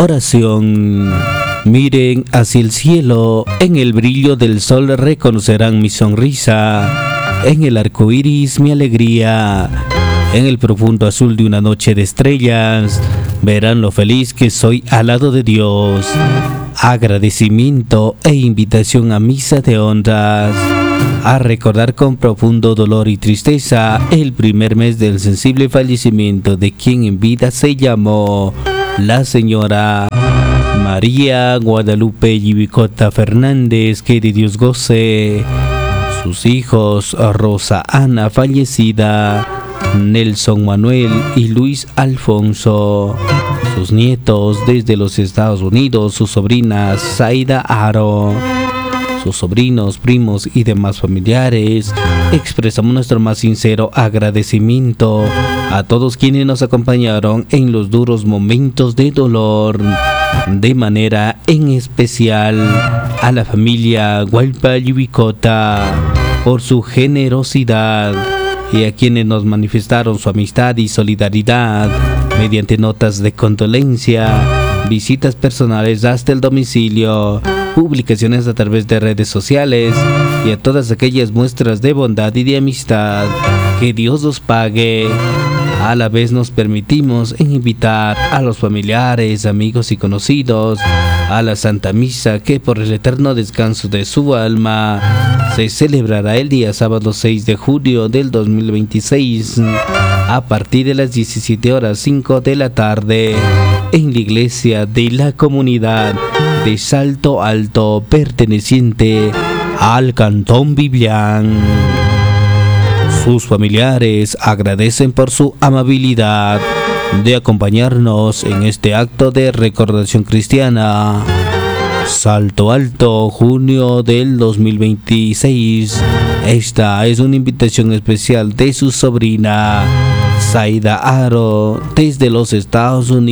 Oración. Miren hacia el cielo, en el brillo del sol reconocerán mi sonrisa, en el arco iris mi alegría, en el profundo azul de una noche de estrellas, verán lo feliz que soy al lado de Dios. Agradecimiento e invitación a misa de ondas, a recordar con profundo dolor y tristeza el primer mes del sensible fallecimiento de quien en vida se llamó la señora María Guadalupe Yibicota Fernández, que de Dios goce. Sus hijos Rosa Ana, fallecida, Nelson Manuel y Luis Alfonso. Sus nietos desde los Estados Unidos, su sobrina Zaida Aro, sus sobrinos, primos y demás familiares. Expresamos nuestro más sincero agradecimiento a todos quienes nos acompañaron en los duros momentos de dolor, de manera en especial a la familia Hualpa Yibicota por su generosidad y a quienes nos manifestaron su amistad y solidaridad mediante notas de condolencia, visitas personales hasta el domicilio, publicaciones a través de redes sociales y a todas aquellas muestras de bondad y de amistad. Que Dios los pague. A la vez nos permitimos invitar a los familiares, amigos y conocidos a la Santa Misa, que por el eterno descanso de su alma se celebrará el día sábado 6 de julio del 2026 a partir de las 17:05 de la tarde en la iglesia de la comunidad de Salto Alto, perteneciente al Cantón Biblián. Sus familiares agradecen por su amabilidad de acompañarnos en este acto de recordación cristiana. Salto Alto, junio del 2026. Esta es una invitación especial de su sobrina Zaida Aro desde los Estados Unidos.